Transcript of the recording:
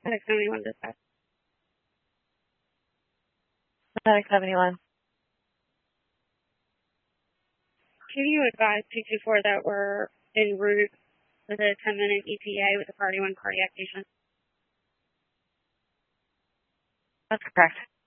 Medic 71 dispatch. Medic 71. Can you advise 224 that we're en route for the 10-minute ETA with a Priority 1 cardiac patient? That's correct.